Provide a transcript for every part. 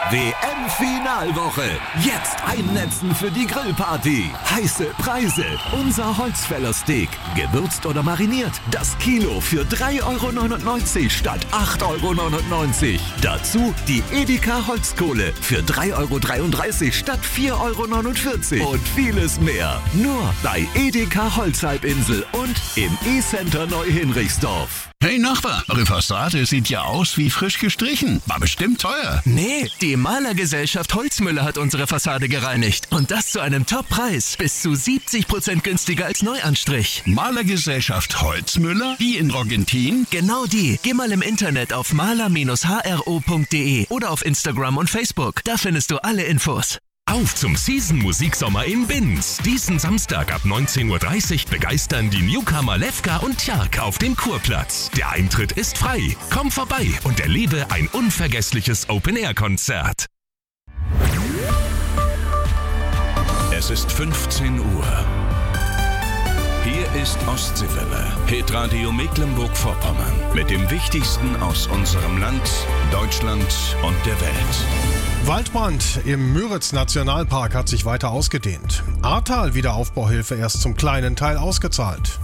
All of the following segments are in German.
WM-Finalwoche. Jetzt einnetzen für die Grillparty. Heiße Preise. Unser Holzfällersteak. Gewürzt oder mariniert. Das Kilo für 3,99 € statt 8,99 €. Dazu die Edeka Holzkohle für 3,33 € statt 4,49 €. Und vieles mehr. Nur bei Edeka Holzhalbinsel und im E-Center Neuhinrichsdorf. Hey Nachbar, eure Fassade sieht ja aus wie frisch gestrichen. War bestimmt teuer. Nee, die Malergesellschaft Holzmüller hat unsere Fassade gereinigt. Und das zu einem Top-Preis. Bis zu 70% günstiger als Neuanstrich. Malergesellschaft Holzmüller? Die in Rogentin? Genau die. Geh mal im Internet auf maler-hro.de oder auf Instagram und Facebook. Da findest du alle Infos. Auf zum Season-Musiksommer in Binz. Diesen Samstag ab 19:30 Uhr begeistern die Newcomer Lefka und Tjark auf dem Kurplatz. Der Eintritt ist frei. Komm vorbei und erlebe ein unvergessliches Open-Air-Konzert. Es ist 15 Uhr. Hier ist Ostseewelle, Hitradio Mecklenburg-Vorpommern. Mit dem Wichtigsten aus unserem Land, Deutschland und der Welt. Waldbrand im Müritz-Nationalpark hat sich weiter ausgedehnt. Ahrtal-Wiederaufbauhilfe erst zum kleinen Teil ausgezahlt.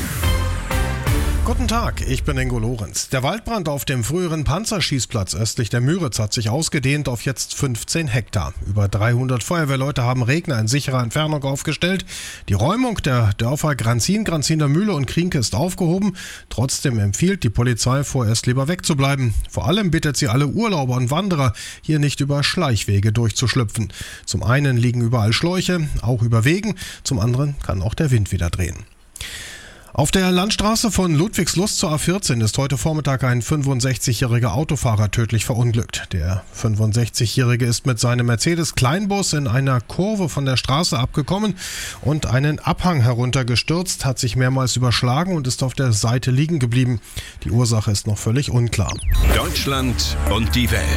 Guten Tag, ich bin Ingo Lorenz. Der Waldbrand auf dem früheren Panzerschießplatz östlich der Müritz hat sich ausgedehnt auf jetzt 15 Hektar. Über 300 Feuerwehrleute haben Regner in sicherer Entfernung aufgestellt. Die Räumung der Dörfer Granzin, Granziner Mühle und Krienke ist aufgehoben. Trotzdem empfiehlt die Polizei vorerst lieber wegzubleiben. Vor allem bittet sie alle Urlauber und Wanderer, hier nicht über Schleichwege durchzuschlüpfen. Zum einen liegen überall Schläuche, auch über Wegen. Zum anderen kann auch der Wind wieder drehen. Auf der Landstraße von Ludwigslust zur A14 ist heute Vormittag ein 65-jähriger Autofahrer tödlich verunglückt. Der 65-jährige ist mit seinem Mercedes-Kleinbus in einer Kurve von der Straße abgekommen und einen Abhang heruntergestürzt, hat sich mehrmals überschlagen und ist auf der Seite liegen geblieben. Die Ursache ist noch völlig unklar. Deutschland und die Welt.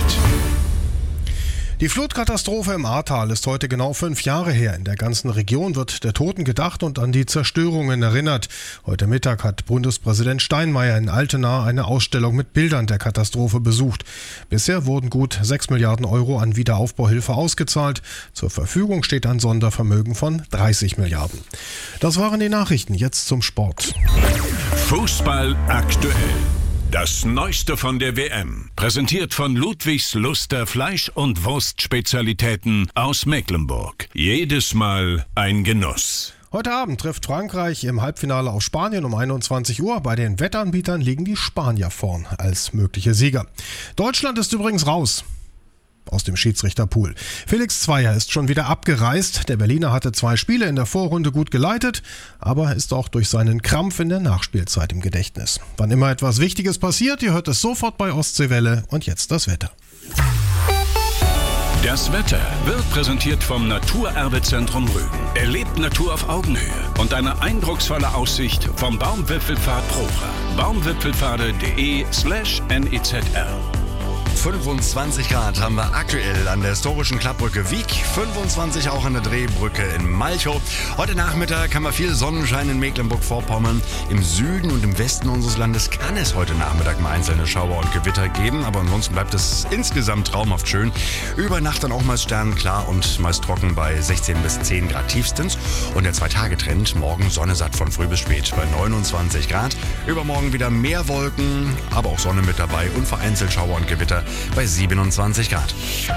Die Flutkatastrophe im Ahrtal ist heute genau 5 Jahre her. In der ganzen Region wird der Toten gedacht und an die Zerstörungen erinnert. Heute Mittag hat Bundespräsident Steinmeier in Altena eine Ausstellung mit Bildern der Katastrophe besucht. Bisher wurden gut 6 Milliarden € an Wiederaufbauhilfe ausgezahlt. Zur Verfügung steht ein Sondervermögen von 30 Milliarden. Das waren die Nachrichten. Jetzt zum Sport. Fußball aktuell. Das Neueste von der WM, präsentiert von Ludwigs Luster Fleisch- und Wurstspezialitäten aus Mecklenburg. Jedes Mal ein Genuss. Heute Abend trifft Frankreich im Halbfinale auf Spanien um 21 Uhr. Bei den Wettanbietern liegen die Spanier vorn als mögliche Sieger. Deutschland ist übrigens raus aus dem Schiedsrichterpool. Felix Zweier ist schon wieder abgereist. Der Berliner hatte 2 Spiele in der Vorrunde gut geleitet, aber ist auch durch seinen Krampf in der Nachspielzeit im Gedächtnis. Wann immer etwas Wichtiges passiert, ihr hört es sofort bei Ostseewelle. Und jetzt das Wetter. Das Wetter wird präsentiert vom Naturerbezentrum Rügen. Erlebt Natur auf Augenhöhe und eine eindrucksvolle Aussicht vom Baumwipfelpfad Procha. baumwipfelpfade.de/nezr. 25 Grad haben wir aktuell an der historischen Klappbrücke Wiek, 25 auch an der Drehbrücke in Malchow. Heute Nachmittag haben wir viel Sonnenschein in Mecklenburg-Vorpommern. Im Süden und im Westen unseres Landes kann es heute Nachmittag mal einzelne Schauer und Gewitter geben, aber ansonsten bleibt es insgesamt traumhaft schön. Über Nacht dann auch meist sternklar und meist trocken bei 16 bis 10 Grad tiefstens. Und der 2-Tage-Trend, morgen Sonne satt von früh bis spät bei 29 Grad. Übermorgen wieder mehr Wolken, aber auch Sonne mit dabei und vereinzelt Schauer und Gewitter bei 27 Grad.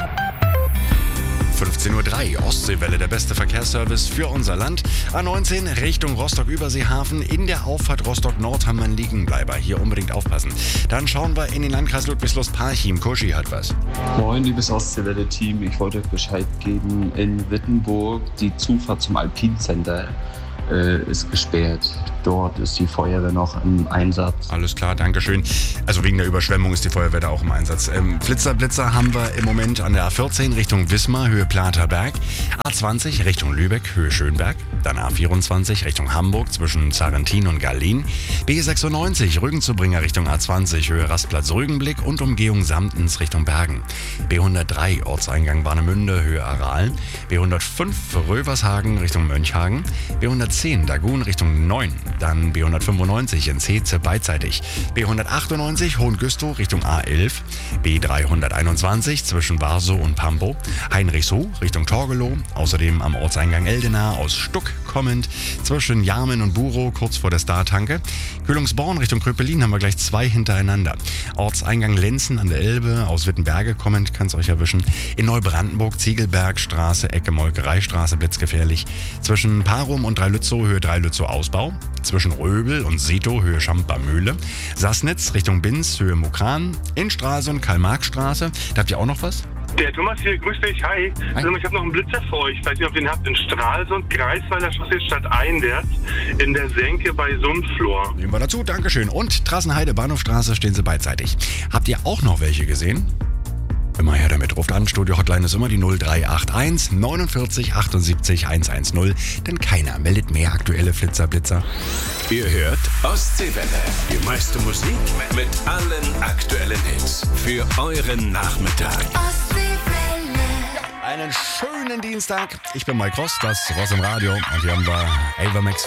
15:03 Uhr, Ostseewelle, der beste Verkehrsservice für unser Land. A19 Richtung Rostock-Überseehafen. In der Auffahrt Rostock-Nord haben wir einen Liegenbleiber. Hier unbedingt aufpassen. Dann schauen wir in den Landkreis Ludwigslust-Parchim. Kuschi hat was. Moin, liebes Ostseewelle-Team. Ich wollte euch Bescheid geben. In Wittenburg, die Zufahrt zum Alpin-Center ist gesperrt. Dort ist die Feuerwehr noch im Einsatz. Alles klar, Dankeschön. Also wegen der Überschwemmung ist die Feuerwehr da auch im Einsatz. Blitzer haben wir im Moment an der A14 Richtung Wismar, Höhe Platerberg. A20 Richtung Lübeck, Höhe Schönberg. Dann A24 Richtung Hamburg zwischen Zarentin und Gallin. B96 Rügenzubringer Richtung A20, Höhe Rastplatz Rügenblick und Umgehung Samtens Richtung Bergen. B103 Ortseingang Warnemünde, Höhe Aral. B105 Rövershagen Richtung Mönchhagen. B110 B110 Dagun Richtung 9. Dann B195 ins Heze beidseitig. B198 Hohengüstow Richtung A11. B321 zwischen Warsow und Pambo. Heinrichshoh Richtung Torgelow. Außerdem am Ortseingang Eldena aus Stuck kommend. Zwischen Jarmen und Burow kurz vor der Star-Tanke. Kühlungsborn Richtung Kröpelin haben wir gleich 2 hintereinander. Ortseingang Lenzen an der Elbe aus Wittenberge kommend, kann es euch erwischen. In Neubrandenburg Ziegelbergstraße, Ecke Molkereistraße, blitzgefährlich. Zwischen Parum und Dreilützow, Höhe Dreilützow Ausbau. Zwischen Röbel und Setow, Höhe Schamper-Mühle. Sassnitz Richtung Binz, Höhe Mukran. In Stralsund, Karl-Marx-Straße. Da habt ihr auch noch was? Der Thomas hier, grüß dich, hi. Also, ich habe noch einen Blitzer für euch, falls ihr auf den habt. In Stralsund, Greifswalder Chaussee Stadt Einwärts, in der Senke bei Sundflor. Nehmen wir dazu, Dankeschön. Und Trassenheide, Bahnhofstraße stehen sie beidseitig. Habt ihr auch noch welche gesehen? Immer her damit, ruft an. Studio-Hotline ist immer die 0381 49 78 110. Denn keiner meldet mehr aktuelle Flitzer-Blitzer. Ihr hört Ostseewelle. Die meiste Musik mit allen aktuellen Hits. Für euren Nachmittag. Einen schönen Dienstag. Ich bin Mike Ross, das Ross im Radio. Und hier haben wir Ava Max